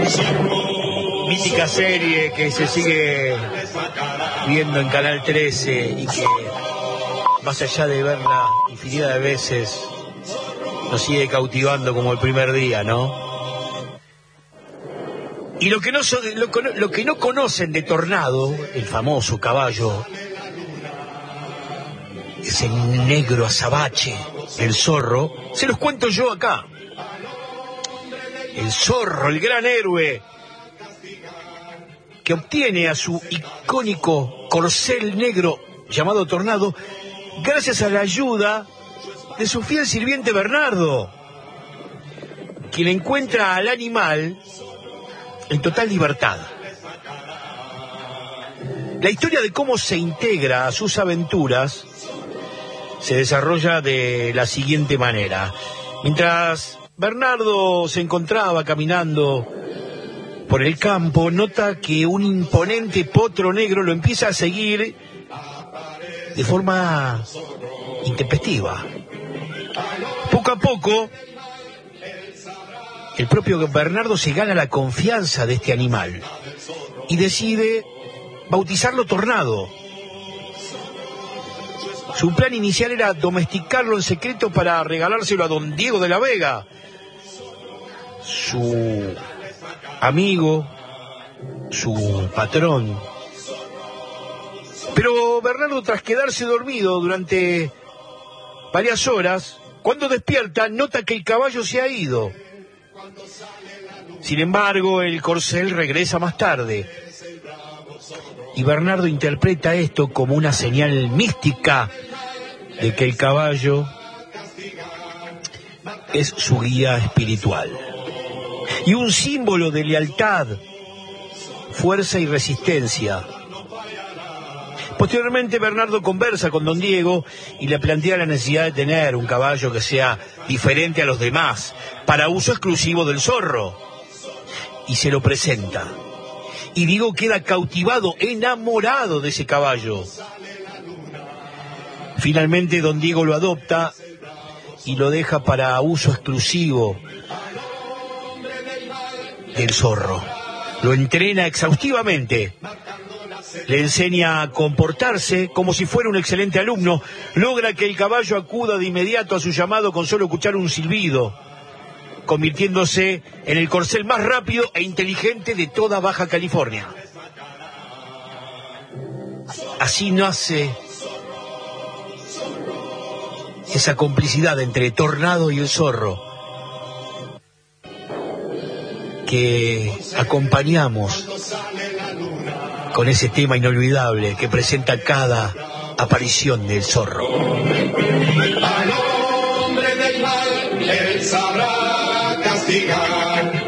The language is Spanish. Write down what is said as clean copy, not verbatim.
Mítica serie que se sigue viendo en Canal 13 y que, más allá de verla infinidad de veces, nos sigue cautivando como el primer día, ¿no? Y lo que no conocen de Tornado, el famoso caballo, ese negro azabache, el zorro, se los cuento yo acá. El zorro, el gran héroe, que obtiene a su icónico corcel negro llamado Tornado gracias a la ayuda de su fiel sirviente Bernardo, quien encuentra al animal en total libertad. La historia de cómo se integra a sus aventuras se desarrolla de la siguiente manera. Mientras Bernardo se encontraba caminando por el campo, nota que un imponente potro negro lo empieza a seguir de forma intempestiva. Poco a poco, el propio Bernardo se gana la confianza de este animal y decide bautizarlo Tornado. Su plan inicial era domesticarlo en secreto para regalárselo a don Diego de la Vega, su amigo, su patrón. Pero Bernardo, tras quedarse dormido durante varias horas, cuando despierta, nota que el caballo se ha ido. Sin embargo, el corcel regresa más tarde. Y Bernardo interpreta esto como una señal mística de que el caballo es su guía espiritual y un símbolo de lealtad, fuerza y resistencia. Posteriormente, Bernardo conversa con don Diego y le plantea la necesidad de tener un caballo que sea diferente a los demás, para uso exclusivo del zorro, y se lo presenta. Y Diego queda cautivado, enamorado de ese caballo. Finalmente, don Diego lo adopta y lo deja para uso exclusivo del zorro. Lo entrena exhaustivamente, le enseña a comportarse como si fuera un excelente alumno, logra que el caballo acuda de inmediato a su llamado con solo escuchar un silbido, convirtiéndose en el corcel más rápido e inteligente de toda Baja California. Así nace esa complicidad entre Tornado y el zorro, que acompañamos con ese tema inolvidable que presenta cada aparición del zorro. Al hombre del mal, él sabrá castigar.